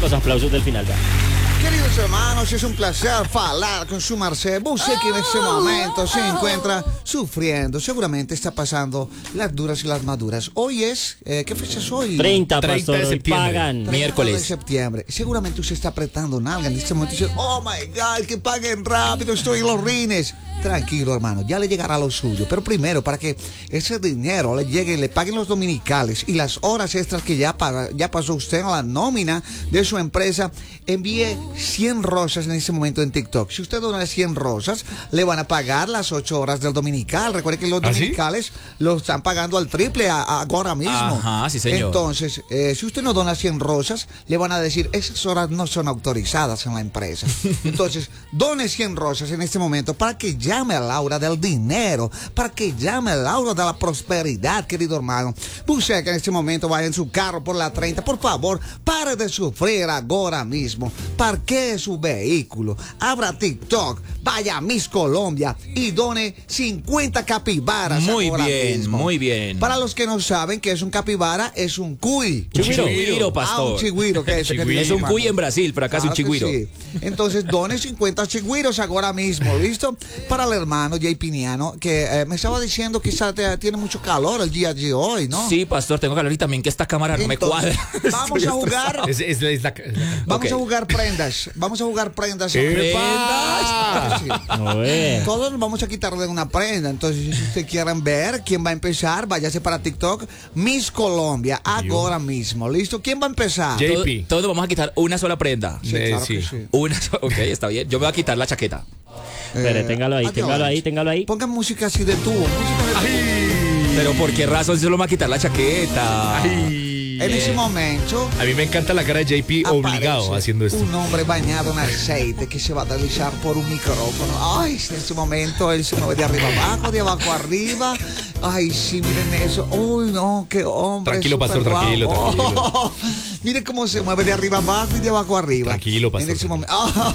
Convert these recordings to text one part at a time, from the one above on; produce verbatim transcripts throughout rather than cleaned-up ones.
los aplausos del final. ¿Va? Queridos hermanos, es un placer hablar con su Marcel. Usted que en este momento se encuentra sufriendo, seguramente está pasando las duras y las maduras. Hoy es, eh, ¿qué fecha es hoy? treinta, pastor, de hoy septiembre. pagan. Miércoles. de septiembre. Seguramente usted está apretando nalga en este momento y dice, oh my God, que paguen rápido, estoy en los rines. Tranquilo, hermano, ya le llegará lo suyo. Pero primero, para que ese dinero le llegue, le paguen los dominicales y las horas extras que ya, paga, ya pasó usted en la nómina de su empresa, envíe cien rosas en este momento en TikTok. Si usted dona cien rosas, le van a pagar las ocho horas del dominical. Recuerde que los ¿Ah, sí? dominicales lo están pagando al triple a, a ahora mismo. Ajá, sí, señor. Entonces, eh, si usted no dona cien rosas, le van a decir, esas horas no son autorizadas en la empresa. Entonces, done cien rosas en este momento para que llame a la hora del dinero, para que llame a la hora de la prosperidad, querido hermano. Usted que en este momento vaya en su carro por la treinta, por favor, pare de sufrir ahora mismo. Parquee su vehículo, abra TikTok, vaya a Miss Colombia y done cincuenta capibaras. Muy ahora bien, mismo. muy bien. Para los que no saben qué es un capibara, es un cuy. Chigüiro, Ah, pastor. un chigüiro, ¿qué es? Chigüiro. Es un cuy en Brasil, pero acá es un Claro que chigüiro. sí. Entonces, done cincuenta chigüiros ahora mismo, ¿listo? Para el hermano Jay Piniano, que eh, me estaba diciendo que quizás te- tiene mucho calor el día de hoy, ¿no? Sí, pastor, tengo calor y también que esta cámara no me Entonces, cuadra. Vamos Estoy a jugar, estresado. Es, es, es la, es la- vamos Ok. a jugar prendas, vamos a jugar prendas. ¡Epa! Sí. No ve. Todos nos vamos a quitarle una prenda. Entonces, si ustedes quieren ver quién va a empezar, váyase para TikTok, Miss Colombia, ahora mismo. ¿Listo? ¿Quién va a empezar? Jay- Todo- J P. Todos vamos a quitar una sola prenda. Sí, Eh, claro que sí. sí. Una sola. Ok, está bien. Yo me voy a quitar la chaqueta. Espere, téngalo ahí, adiós. téngalo ahí, téngalo ahí. Pongan música así de tubo. Música de tubo. Pero ¿por qué razón solo me va a quitar la chaqueta? Ay. En ese momento, A mí me encanta la cara de J P obligado aparece haciendo esto. un hombre bañado en aceite que se va a deslizar por un micrófono. Ay, en ese momento él se mueve de arriba abajo, de abajo arriba. Ay, sí, miren eso. Uy, no, qué hombre. Tranquilo, súper pastor, tranquilo, guapo. tranquilo. Miren cómo se mueve de arriba abajo y de abajo arriba. Tranquilo, pastor, En ese momento.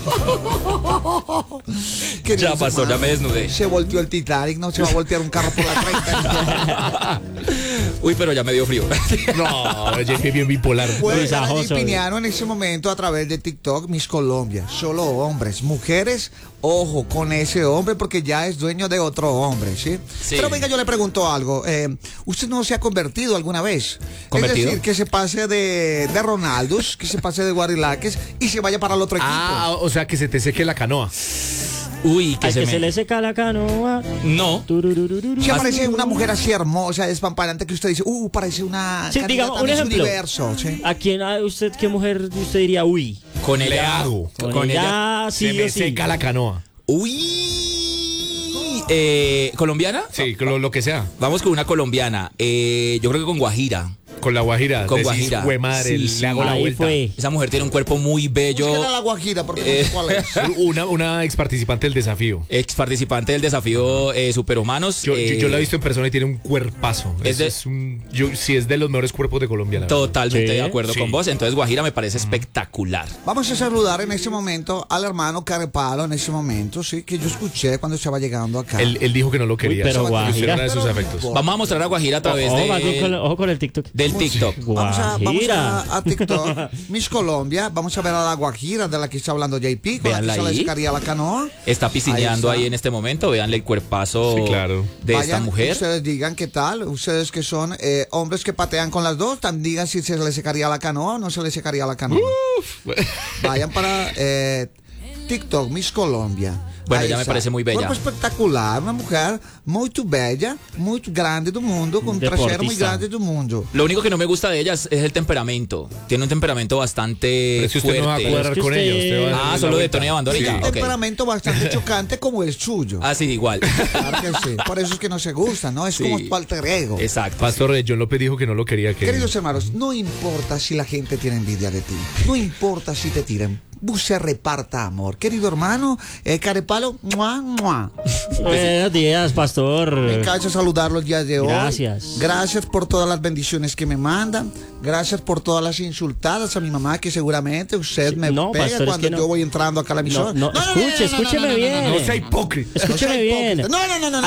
Ya, Queridos pastor, ya me hermanos, desnudé. Se volteó el Titanic, no se va a voltear un carro por la treinta. Uy, pero ya me dio frío. No, J P bien bipolar. Puede Luis ganar Ajoso. Piniano en ese momento a través de TikTok, Miss Colombia. Solo hombres, mujeres, ojo con ese hombre porque ya es dueño de otro hombre, ¿sí? Sí. Pero venga, yo le pregunto algo. eh, ¿Usted no se ha convertido alguna vez? ¿Convertido? Es decir, que se pase de, de Ronaldos, que se pase de Guarilaques y se vaya para el otro equipo. Ah, o sea que se te seque la canoa. Uy, que Al se que me... se le seca la canoa. No. Tururururu. Si aparece una mujer así hermosa, despampanante, que usted dice, uh, parece una Sí, candidata digamos, a un Miss ejemplo. Universo, ¿sí? ¿A quién, a usted, qué mujer usted diría, uy? Con Le ella. hago. Con, Con ella, ella. sí se me o sí. seca la canoa. Uy. Eh, ¿Colombiana? Sí, lo, lo que sea. Vamos con una colombiana. Eh, yo creo que con Guajira. Con la Guajira. Con Decís, Guajira. "Jue madre, Sí, sí, le hago la ahí vuelta". fue. Esa mujer tiene un cuerpo muy bello. Búsquela la Guajira, porque no sé Eh, cuál es. Una, una ex participante del desafío. Ex participante del desafío eh, Superhumanos. Yo, yo- eh, yo la he visto en persona y tiene un cuerpazo. es Es, de- es un, yo, sí, es de los mejores cuerpos de Colombia. La verdad. Totalmente Sí. de acuerdo Sí. con vos. Entonces Guajira me parece espectacular. Vamos a saludar en este momento al hermano Carepalo, en este momento, sí, que yo escuché cuando estaba llegando acá. Él, él dijo que no lo quería. pero Eso va a ser Guajira. uno de sus Pero- efectos. Pero- Vamos a mostrar a Guajira a través Ojo, ojo con, de, ojo con el TikTok. del TikTok. Vamos a, vamos Guajira. a, a TikTok, Miss Colombia, vamos a ver a la Guajira de la que está hablando J P, con Véanla la que se ahí. le sacaría la canoa. Está piscineando Ahí ahí, está. en este momento. Véanle el cuerpazo Sí, claro. de esta Vayan, mujer. Ustedes digan qué tal, ustedes que son eh, hombres que patean con las dos, también digan si se le secaría la canoa o no se le secaría la canoa. Vayan para eh, TikTok, Miss Colombia. Bueno, Ahí ella me está. parece muy bella. Cuerpo espectacular, una mujer muy bella, muy grande do mundo, con un trasero muy Deportista. grande do mundo. Lo único que no me gusta de ella es, es el temperamento. Tiene un temperamento bastante Pero si usted no va a fuerte. cuadrar Es que con usted- ella, usted va a Ah, darle la solo de vuelta. Tony Abandoni, Sí. ya. Un ok. temperamento bastante chocante como el suyo. Ah, sí, igual. Claro que sí. Por eso es que no se gusta, ¿no? Es Sí. como tu alter ego. Exacto. Pastor John López dijo que no lo quería. Que... Queridos hermanos, no importa si la gente tiene envidia de ti. No importa si te tiran. Se reparta amor. Querido hermano, eh, Carepalo, ¡mua, mua! Buenos días, pastor. Me encanta saludarlo el día de hoy. Gracias. Gracias por todas las bendiciones que me mandan. Gracias por todas las insultadas a mi mamá, que seguramente usted me No, pega pastor, es cuando que no. yo voy entrando acá a la emisora. No, no, escuche, escúcheme bien. No sea hipócrita. Escúcheme No sea bien. hipócrita. No, no, no, no.